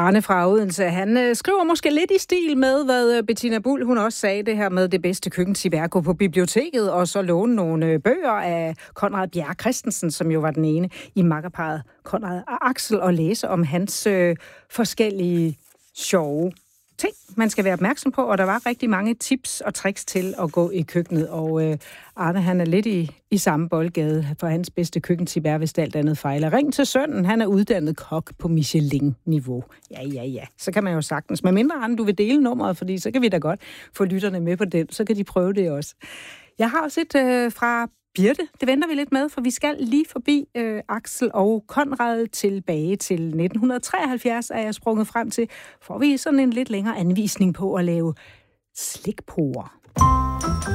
Arne fra Odense, han skriver måske lidt i stil med, hvad Bettina Buhl, hun også sagde, det her med det bedste køkkentip er at gå på biblioteket og så låne nogle bøger af Conrad Bjerre Christensen, som jo var den ene i makkerparret Conrad og Axel, og læse om hans forskellige sjove ting, man skal være opmærksom på, og der var rigtig mange tips og tricks til at gå i køkkenet, og Arne, han er lidt i samme boldgade, for hans bedste køkkentip er, hvis alt andet fejler. Ring til sønnen, han er uddannet kok på Michelin-niveau. Ja, så kan man jo sagtens. Men mindre, Arne, du vil dele nummeret, fordi så kan vi da godt få lytterne med på den, så kan de prøve det også. Jeg har også et fra Birte. Det venter vi lidt med, for vi skal lige forbi Axel og Conrad tilbage til 1973, er jeg sprunget frem til. Får vi sådan en lidt længere anvisning på at lave slikporer.